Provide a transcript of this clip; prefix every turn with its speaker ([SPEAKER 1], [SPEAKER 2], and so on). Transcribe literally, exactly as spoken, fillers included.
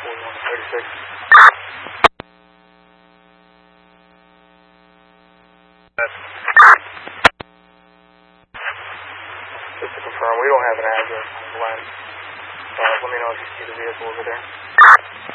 [SPEAKER 1] forty-one thirty-six. Just to confirm, we don't have an address on the line. Uh, let me know if you see the vehicle over there.